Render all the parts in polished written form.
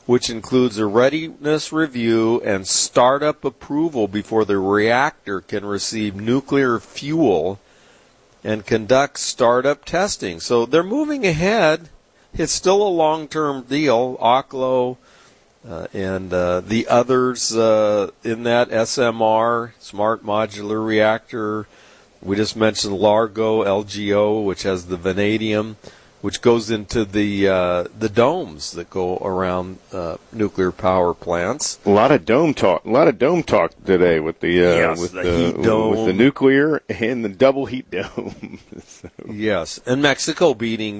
which includes a readiness review and startup approval before the reactor can receive nuclear fuel and conduct startup testing. So they're moving ahead. It's still a long-term deal. Oklo and the others in that SMR, Smart Modular Reactor. We just mentioned Largo, LGO, which has the vanadium, which goes into the domes that go around nuclear power plants. A lot of dome talk today with the heat dome, with the nuclear and the double heat dome. So. Yes, and Mexico beating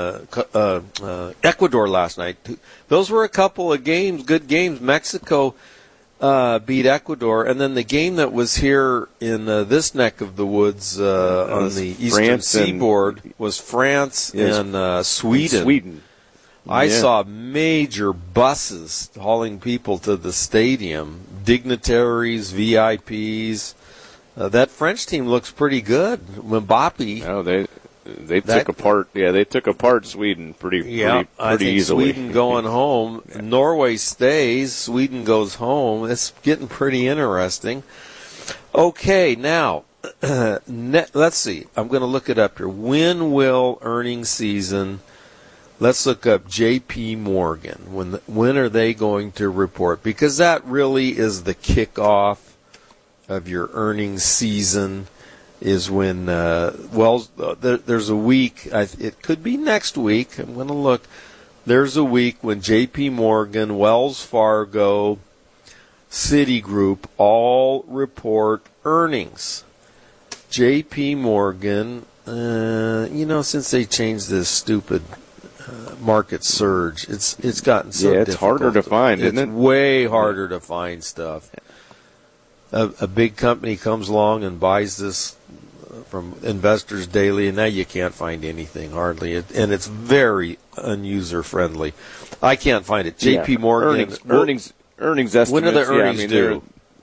Ecuador last night. Those were a couple of games, good games. Mexico beat Ecuador, and then the game that was here in this neck of the woods on the eastern seaboard was France and Sweden. I saw major buses hauling people to the stadium, dignitaries, VIPs. That French team looks pretty good. Mbappe. Oh, they took apart Sweden pretty I think easily. Sweden going home. Yeah. Norway stays. Sweden goes home. It's getting pretty interesting. Okay, now let's see. I'm going to look it up here. When will earnings season? Let's look up J.P. Morgan. When are they going to report? Because that really is the kickoff of your earnings season. Is when there's a week. It could be next week. I'm going to look. There's a week when J.P. Morgan, Wells Fargo, Citigroup all report earnings. J.P. Morgan, since they changed this stupid market surge, it's gotten so difficult. It's harder to find, isn't it? It's way harder to find stuff. A big company comes along and buys this from Investors Daily, and now you can't find anything hardly, and it's very unuser friendly. I can't find it. J.P. Morgan earnings estimates. When are the earnings due?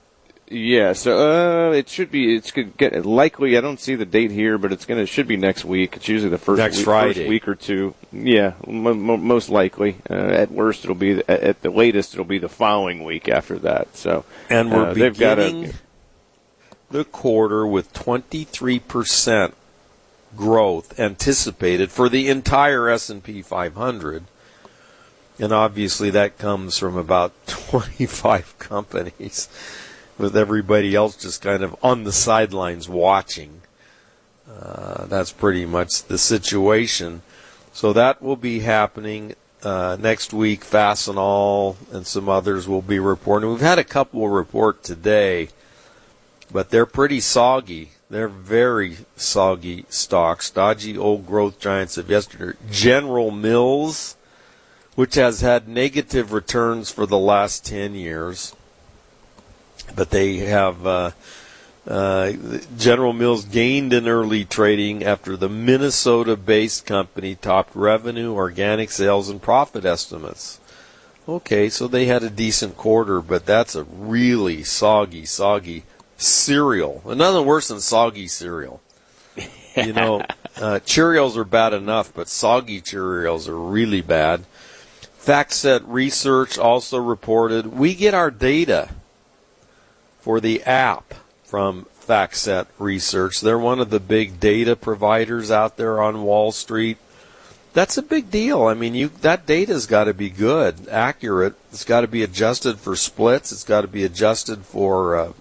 So it should be. It's going to get likely. I don't see the date here, but it should be next week. It's usually the first week or two. Yeah, most likely. At worst, it'll be at the latest. It'll be the following week after that. So and we're beginning the quarter with 23% growth anticipated for the entire S&P 500. And obviously that comes from about 25 companies, with everybody else just kind of on the sidelines watching. That's pretty much the situation. So that will be happening next week. Fastenal and some others will be reporting. We've had a couple report today, but they're pretty soggy. They're very soggy stocks. Stodgy old growth giants of yesterday. General Mills, which has had negative returns for the last 10 years. But they have General Mills gained in early trading after the Minnesota-based company topped revenue, organic sales, and profit estimates. Okay, so they had a decent quarter, but that's a really soggy cereal. Nothing worse than soggy cereal. Cheerios are bad enough, but soggy Cheerios are really bad. FactSet Research also reported, we get our data for the app from FactSet Research. They're one of the big data providers out there on Wall Street. That's a big deal. I mean, that data's got to be good, accurate. It's got to be adjusted for splits. It's got to be adjusted for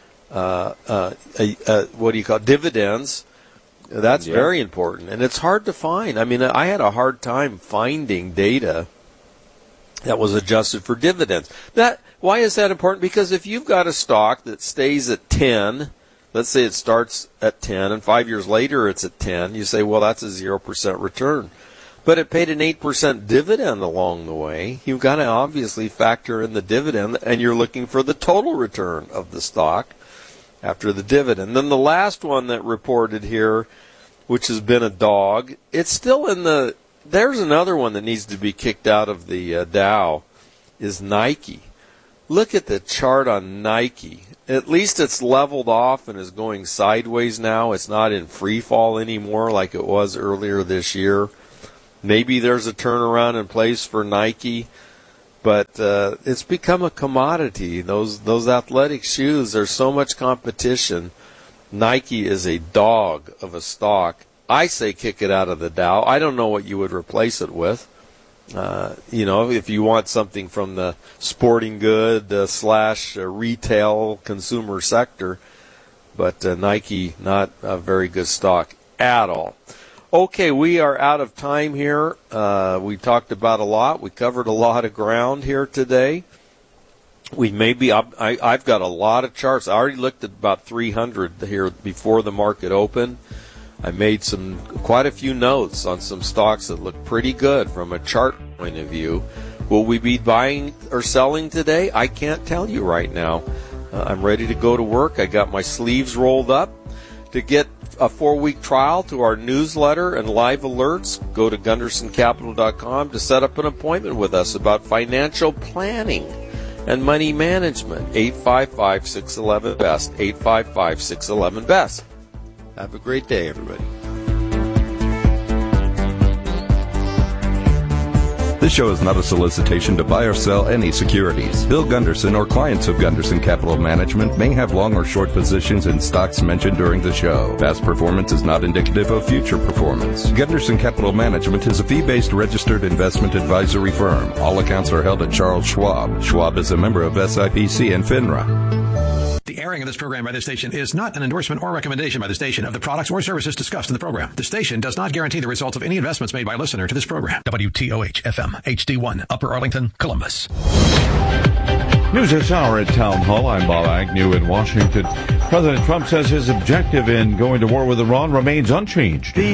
dividends. That's very important, and it's hard to find. I mean, I had a hard time finding data that was adjusted for dividends. Why is that important? Because if you've got a stock that stays at 10, let's say it starts at 10, and 5 years later it's at 10, you say, well, that's a 0% return. But it paid an 8% dividend along the way. You've got to obviously factor in the dividend, and you're looking for the total return of the stock after the dividend. Then the last one that reported here, which has been a dog, it's still in the... There's another one that needs to be kicked out of the Dow, is Nike. Look at the chart on Nike. At least it's leveled off and is going sideways now. It's not in free fall anymore like it was earlier this year. Maybe there's a turnaround in place for Nike. But it's become a commodity. Those athletic shoes, there's so much competition. Nike is a dog of a stock. I say kick it out of the Dow. I don't know what you would replace it with. If you want something from the sporting good / retail consumer sector, but Nike, not a very good stock at all. Okay, we are out of time here. We talked about a lot. We covered a lot of ground here today. I've got a lot of charts. I already looked at about 300 here before the market opened. I made quite a few notes on some stocks that look pretty good from a chart point of view. Will we be buying or selling today? I can't tell you right now. I'm ready to go to work. I got my sleeves rolled up. To get a 4-week trial to our newsletter and live alerts, go to GundersonCapital.com to set up an appointment with us about financial planning and money management. 855-611-BEST. 855-611-BEST. Have a great day, everybody. This show is not a solicitation to buy or sell any securities. Bill Gunderson or clients of Gunderson Capital Management may have long or short positions in stocks mentioned during the show. Past performance is not indicative of future performance. Gunderson Capital Management is a fee-based registered investment advisory firm. All accounts are held at Charles Schwab. Schwab is a member of SIPC and FINRA. The airing of this program by this station is not an endorsement or recommendation by the station of the products or services discussed in the program. The station does not guarantee the results of any investments made by a listener to this program. WTOH-FM, HD1, Upper Arlington, Columbus. News this hour at Town Hall. I'm Bob Agnew in Washington. President Trump says his objective in going to war with Iran remains unchanged. The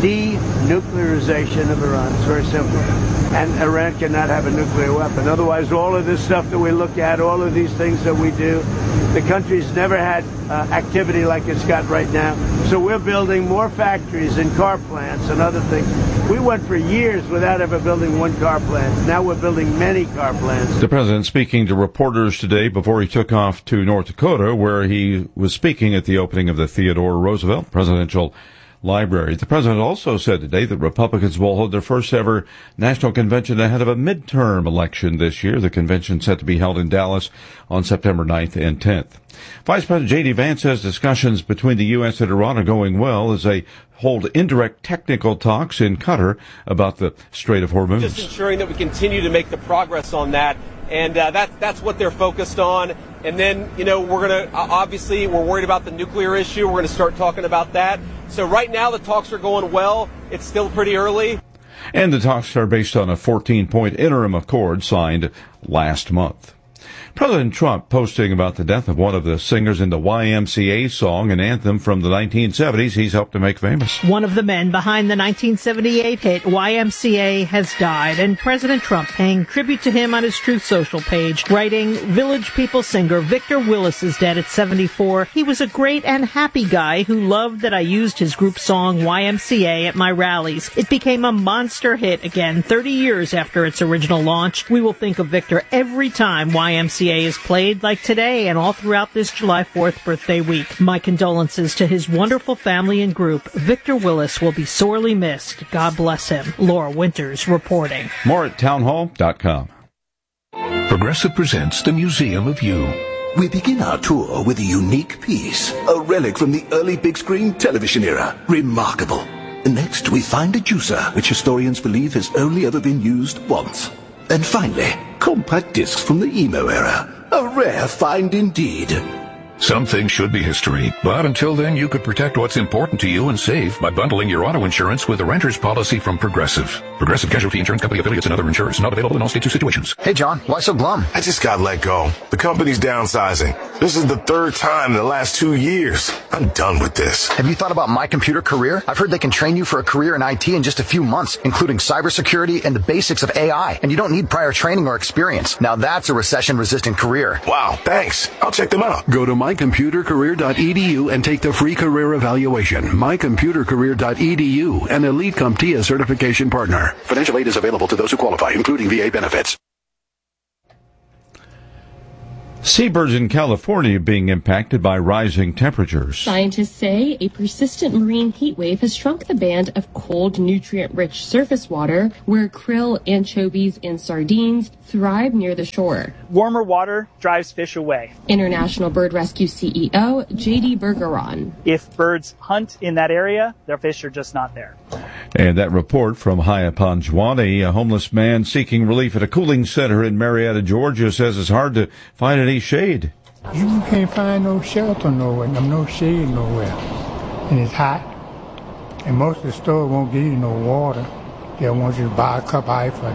denuclearization of Iran is very simple. And Iran cannot have a nuclear weapon. Otherwise, all of this stuff that we look at, all of these things that we do, the country's never had activity like it's got right now. So we're building more factories and car plants and other things. We went for years without ever building one car plant. Now we're building many car plants. The president speaking to reporters today before he took off to North Dakota, where he was speaking at the opening of the Theodore Roosevelt Presidential Library. The president also said today that Republicans will hold their first ever national convention ahead of a midterm election this year. The convention set to be held in Dallas on September 9th and 10th. Vice President J.D. Vance says discussions between the U.S. and Iran are going well as they hold indirect technical talks in Qatar about the Strait of Hormuz. Just ensuring that we continue to make the progress on that. And that's what they're focused on. And then, we're going to, obviously, we're worried about the nuclear issue. We're going to start talking about that. So right now the talks are going well. It's still pretty early. And the talks are based on a 14-point interim accord signed last month. President Trump posting about the death of one of the singers in the YMCA song, an anthem from the 1970s he's helped to make famous. One of the men behind the 1978 hit YMCA has died, and President Trump paying tribute to him on his Truth Social page, writing, Village People singer Victor Willis is dead at 74. He was a great and happy guy who loved that I used his group song YMCA at my rallies. It became a monster hit again 30 years after its original launch. We will think of Victor every time YMCA is played, like today and all throughout this July 4th birthday week. My condolences to his wonderful family and group. Victor Willis will be sorely missed. God bless him. Laura Winters reporting. More at townhall.com. Progressive presents the Museum of You. We begin our tour with a unique piece, a relic from the early big screen television era. Remarkable. Next, we find a juicer, which historians believe has only ever been used once. And finally, compact discs from the emo era. A rare find indeed. Some things should be history, but until then you could protect what's important to you and save by bundling your auto insurance with a renter's policy from Progressive. Progressive Casualty Insurance Company affiliates and other insurers. Not available in all states or situations. Hey John, why so glum? I just got let go. The company's downsizing. This is the third time in the last 2 years. I'm done with this. Have you thought about My Computer Career? I've heard they can train you for a career in IT in just a few months, including cybersecurity and the basics of AI. And you don't need prior training or experience. Now that's a recession-resistant career. Wow, thanks. I'll check them out. Go to mycomputercareer.edu and take the free career evaluation. Mycomputercareer.edu, an Elite CompTIA certification partner. Financial aid is available to those who qualify, including VA benefits. Seabirds in California being impacted by rising temperatures. Scientists say a persistent marine heat wave has shrunk the band of cold, nutrient-rich surface water where krill, anchovies, and sardines thrive near the shore. Warmer water drives fish away. International Bird Rescue CEO J.D. Bergeron. If birds hunt in that area, their fish are just not there. And that report from Hyapanjuani, a homeless man seeking relief at a cooling center in Marietta, Georgia, says it's hard to find any shade. You can't find no shelter nowhere, no shade nowhere. And it's hot. And most of the stores won't give you no water. They'll want you to buy a cup of ice for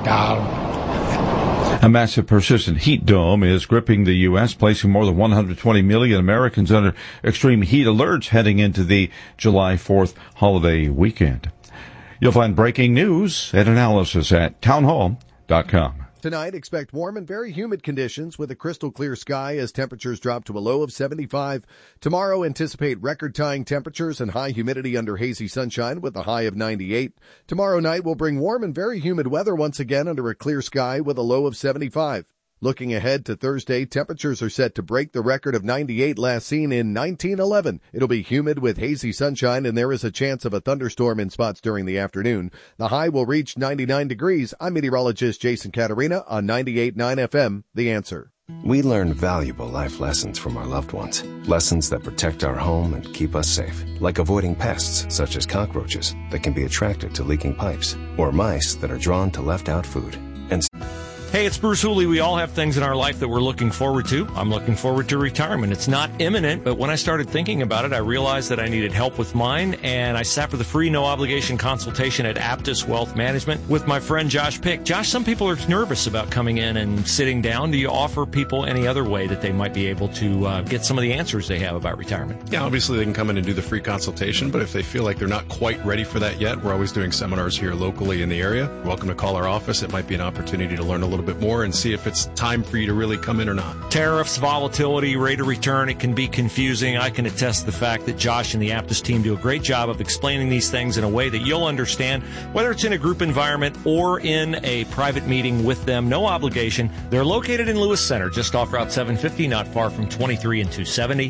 $1. A massive persistent heat dome is gripping the U.S., placing more than 120 million Americans under extreme heat alerts heading into the July 4th holiday weekend. You'll find breaking news and analysis at townhall.com. Tonight, expect warm and very humid conditions with a crystal clear sky as temperatures drop to a low of 75. Tomorrow, anticipate record-tying temperatures and high humidity under hazy sunshine with a high of 98. Tomorrow night will bring warm and very humid weather once again under a clear sky with a low of 75. Looking ahead to Thursday, temperatures are set to break the record of 98 last seen in 1911. It'll be humid with hazy sunshine, and there is a chance of a thunderstorm in spots during the afternoon. The high will reach 99 degrees. I'm meteorologist Jason Caterina on 98.9 FM, The Answer. We learn valuable life lessons from our loved ones. Lessons that protect our home and keep us safe. Like avoiding pests, such as cockroaches, that can be attracted to leaking pipes, or mice that are drawn to left-out food. And hey, it's Bruce Hooley. We all have things in our life that we're looking forward to. I'm looking forward to retirement. It's not imminent, but when I started thinking about it, I realized that I needed help with mine, and I sat for the free, no-obligation consultation at Aptus Wealth Management with my friend Josh Pick. Josh, some people are nervous about coming in and sitting down. Do you offer people any other way that they might be able to get some of the answers they have about retirement? Yeah, obviously they can come in and do the free consultation, but if they feel like they're not quite ready for that yet, we're always doing seminars here locally in the area. You're welcome to call our office. It might be an opportunity to learn a little bit more and see if it's time for you to really come in or not. Tariffs, volatility, rate of return, it can be confusing. I can attest to the fact that Josh and the Aptus team do a great job of explaining these things in a way that you'll understand, whether it's in a group environment or in a private meeting with them. No obligation. They're located in Lewis Center, just off Route 750, not far from 23 and 270.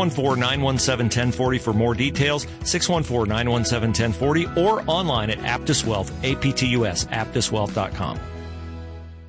614-917-1040 for more details. 614-917-1040 or online at Aptus Wealth, APTUS, aptuswealth.com.